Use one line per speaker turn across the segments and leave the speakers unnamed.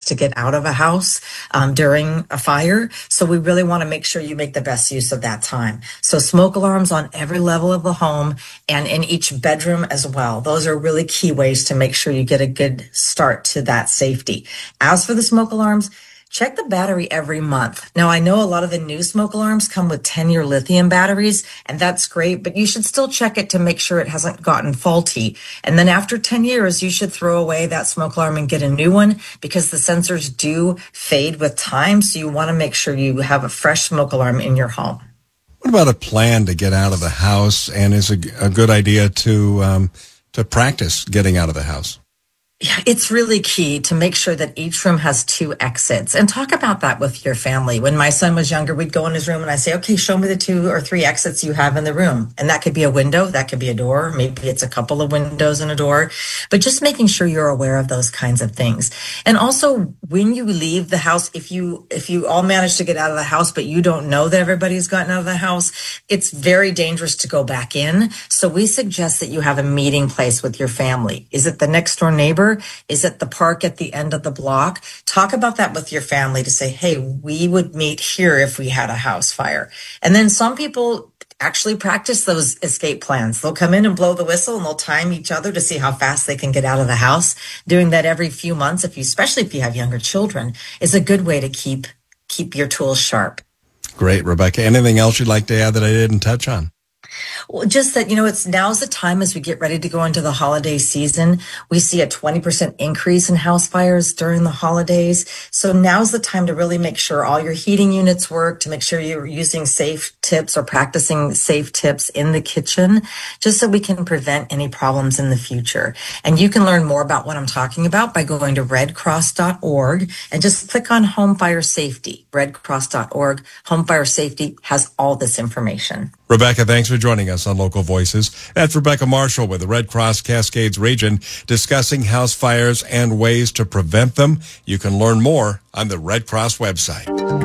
to get out of a house during a fire. So we really want to make sure you make the best use of that time. So smoke alarms on every level of the home and in each bedroom as well. Those are really key ways to make sure you get a good start to that safety. As for the smoke alarms, check the battery every month. Now, I know a lot of the new smoke alarms come with 10-year lithium batteries, and that's great, but you should still check it to make sure it hasn't gotten faulty. And then after 10 years, you should throw away that smoke alarm and get a new one because the sensors do fade with time. So you want to make sure you have a fresh smoke alarm in your home.
What about a plan to get out of the house? And is it a good idea to practice getting out of the house?
Yeah, it's really key to make sure that each room has 2 exits and talk about that with your family. When my son was younger, we'd go in his room and I say, okay, show me the 2 or 3 exits you have in the room. And that could be a window, that could be a door. Maybe it's a couple of windows and a door, but just making sure you're aware of those kinds of things. And also when you leave the house, if you all manage to get out of the house, but you don't know that everybody's gotten out of the house, it's very dangerous to go back in. So we suggest that you have a meeting place with your family. Is it the next door neighbor? Is it the park at the end of the block? Talk about that with your family to say, hey, we would meet here if we had a house fire. And then some people actually practice those escape plans. They'll come in and blow the whistle and they'll time each other to see how fast they can get out of the house. Doing that every few months, especially if you have younger children, is a good way to keep your tools sharp.
Great, Rebecca. Anything else you'd like to add that I didn't touch on?
Well, just that, it's now's the time as we get ready to go into the holiday season. We see a 20% increase in house fires during the holidays. So now's the time to really make sure all your heating units work, to make sure you're using safe tips or practicing safe tips in the kitchen, just so we can prevent any problems in the future. And you can learn more about what I'm talking about by going to redcross.org and just click on Home Fire Safety. Redcross.org. Home Fire Safety has all this information.
Rebecca, thanks for joining us on Local Voices. That's Rebecca Marshall with the Red Cross Cascades region discussing house fires and ways to prevent them. You can learn more on the Red Cross website.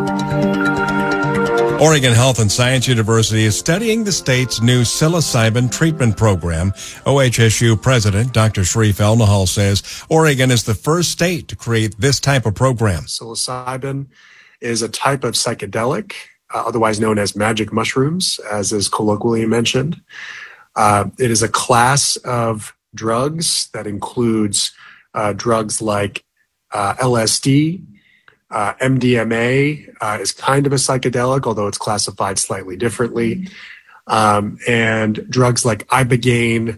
Oregon Health and Science University is studying the state's new psilocybin treatment program. OHSU President Dr. Sharif El-Nahal says Oregon is the first state to create this type of program.
Psilocybin is a type of psychedelic, otherwise known as magic mushrooms, as is colloquially mentioned. It is a class of drugs that includes drugs like LSD. MDMA is kind of a psychedelic, although it's classified slightly differently. And drugs like Ibogaine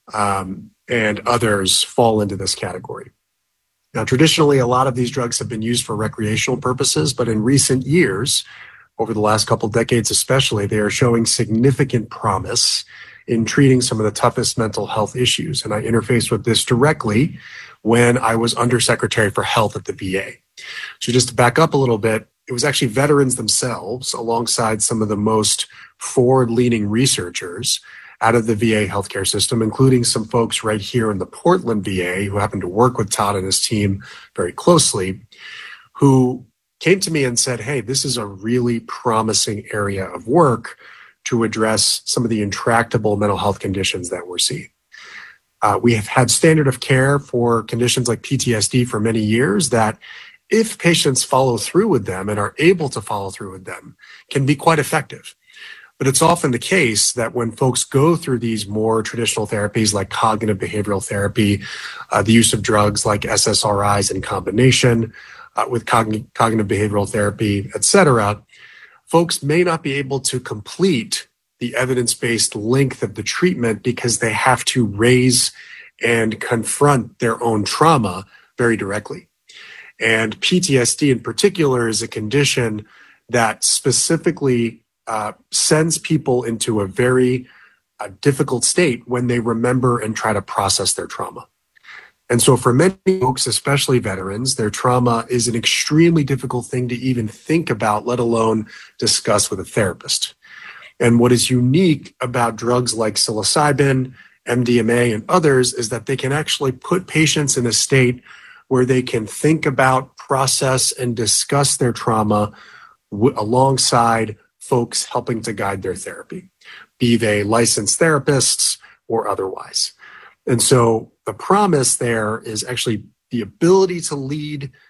and others fall into this category. Now, traditionally, a lot of these drugs have been used for recreational purposes, but in recent years, over the last couple of decades especially, they are showing significant promise in treating some of the toughest mental health issues. And I interfaced with this directly when I was Undersecretary for Health at the VA. So just to back up a little bit, it was actually veterans themselves, alongside some of the most forward-leaning researchers out of the VA healthcare system, including some folks right here in the Portland VA who happen to work with Todd and his team very closely, who came to me and said, hey, this is a really promising area of work to address some of the intractable mental health conditions that we're seeing. We have had standard of care for conditions like PTSD for many years that, if patients follow through with them and are able to follow through with them, can be quite effective. But it's often the case that when folks go through these more traditional therapies like cognitive behavioral therapy, the use of drugs like SSRIs in combination with cognitive behavioral therapy, et cetera, folks may not be able to complete the evidence-based length of the treatment because they have to raise and confront their own trauma very directly. And PTSD in particular is a condition that specifically sends people into a very difficult state when they remember and try to process their trauma. And so for many folks, especially veterans, their trauma is an extremely difficult thing to even think about, let alone discuss with a therapist. And what is unique about drugs like psilocybin, MDMA, and others is that they can actually put patients in a state where they can think about, process, and discuss their trauma alongside folks helping to guide their therapy, be they licensed therapists or otherwise. And so the promise there is actually the ability to lead